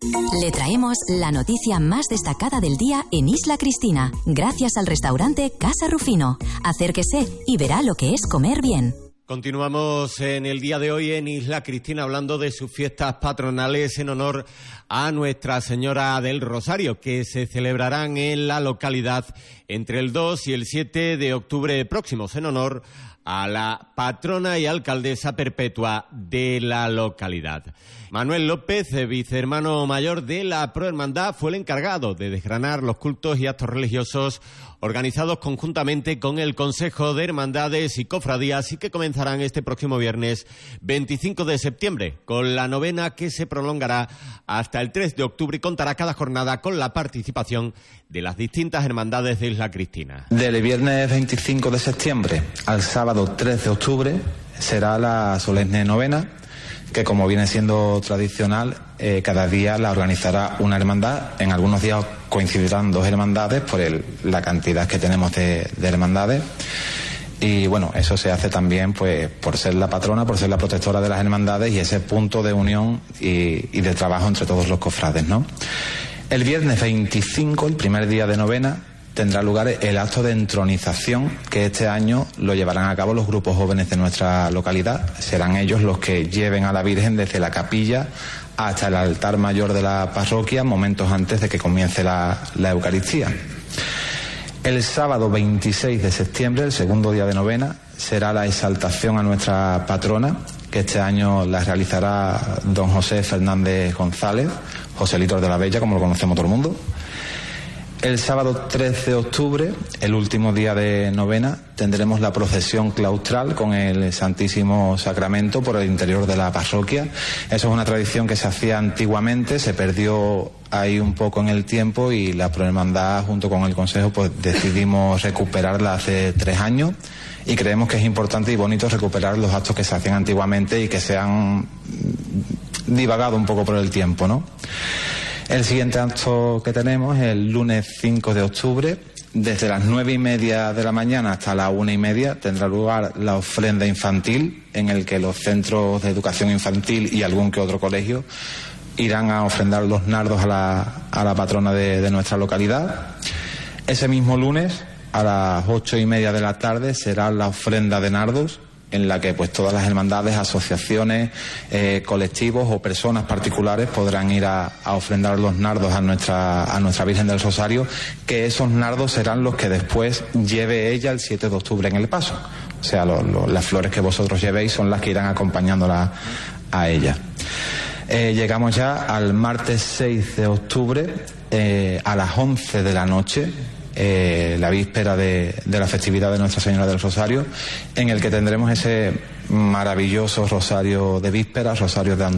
Le traemos la noticia más destacada del día en Isla Cristina, gracias al restaurante Casa Rufino. Acérquese y verá lo que es comer bien. Continuamos en el día de hoy en Isla Cristina hablando de sus fiestas patronales en honor a Nuestra Señora del Rosario, que se celebrarán en la localidad entre el 2 y el 7 de octubre próximos, en honor a la patrona y alcaldesa perpetua de la localidad. Manuel López, vicehermano mayor de la Prohermandad, fue el encargado de desgranar los cultos y actos religiosos organizados conjuntamente con el Consejo de Hermandades y Cofradías y que comenzarán este próximo viernes 25 de septiembre con la novena que se prolongará hasta el 3 de octubre y contará cada jornada con la participación de las distintas hermandades de Isla Cristina. Del viernes 25 de septiembre al sábado 3 de octubre será la solemne novena, que como viene siendo tradicional, cada día la organizará una hermandad. En algunos días coincidirán dos hermandades por la cantidad que tenemos de hermandades. Y bueno, eso se hace también pues por ser la patrona, por ser la protectora de las hermandades y ese punto de unión y de trabajo entre todos los cofrades, ¿no? El viernes 25, el primer día de novena, tendrá lugar el acto de entronización, que este año lo llevarán a cabo los grupos jóvenes de nuestra localidad. Serán ellos los que lleven a la Virgen desde la capilla hasta el altar mayor de la parroquia, momentos antes de que comience la Eucaristía. El sábado 26 de septiembre, el segundo día de novena, será la exaltación a nuestra patrona, que este año la realizará don José Fernández González, Joselito de la Bella, como lo conocemos todo el mundo. El sábado 3 de octubre, el último día de novena, tendremos la procesión claustral con el Santísimo Sacramento por el interior de la parroquia. Eso es una tradición que se hacía antiguamente, se perdió ahí un poco en el tiempo y la Prohermandad junto con el Consejo pues decidimos recuperarla hace 3 años y creemos que es importante y bonito recuperar los actos que se hacían antiguamente y que se han divagado un poco por el tiempo, ¿no? El siguiente acto que tenemos es el lunes 5 de octubre, desde las 9:30 de la mañana hasta las 1:30 tendrá lugar la ofrenda infantil, en el que los centros de educación infantil y algún que otro colegio irán a ofrendar los nardos a la patrona de nuestra localidad. Ese mismo lunes, a las 8:30 de la tarde, será la ofrenda de nardos, en la que pues todas las hermandades, asociaciones, colectivos o personas particulares podrán ir a ofrendar los nardos a nuestra Virgen del Rosario, que esos nardos serán los que después lleve ella el 7 de octubre en el paso. O sea, las flores que vosotros llevéis son las que irán acompañándola a ella. Llegamos ya al martes 6 de octubre a las 11 de la noche, la víspera de la festividad de Nuestra Señora del Rosario, en el que tendremos ese maravilloso rosario de víspera, rosario de